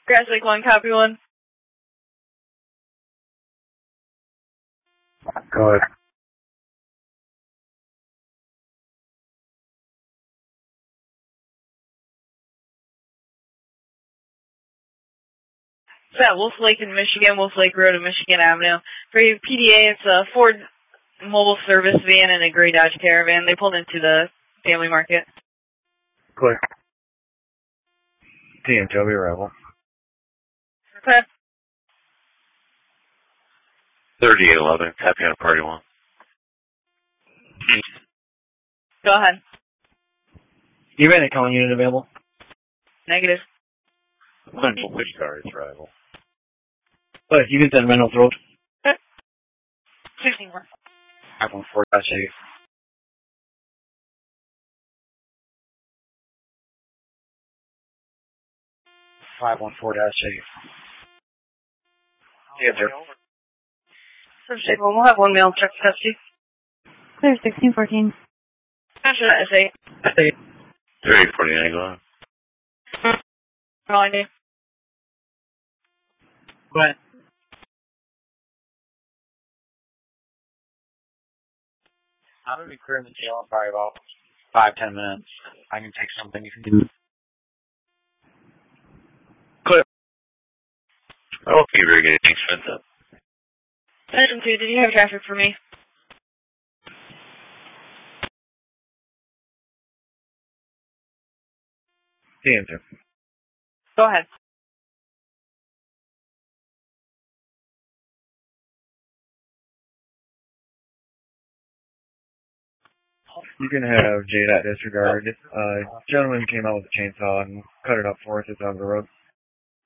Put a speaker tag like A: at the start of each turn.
A: Grass Lake 1, copy 1.
B: Go ahead.
A: It's at Wolf Lake in Michigan, Wolf Lake Road in Michigan Avenue. For your PDA, it's a Ford mobile service van and a gray Dodge Caravan. They pulled into the family market.
B: Clear. TN Joby arrival.
A: Okay.
C: 3811, copy on party 1.
A: Go ahead.
B: Do you have any calling unit available?
A: Negative.
C: Which car is arrival?
B: But you can send Reynolds Road.
A: Okay. 16 more.
B: 514-8. 514-8. Yeah, sir.
A: We'll have one mail truck custody.
D: Clear 1614.
A: After that, SA.
C: 3849, go on.
A: All I need.
B: Go ahead. I'm going to be clearing the tail in probably about 5-10 minutes. I can take something you can do. Clear.
C: Okay, very good. Thanks, Vincent.
A: Section 2, did you have traffic for me?
B: TN, sir.
A: Go ahead.
B: You can have J.Disregard. Gentleman came out with a chainsaw and cut it up for us. It's on the road.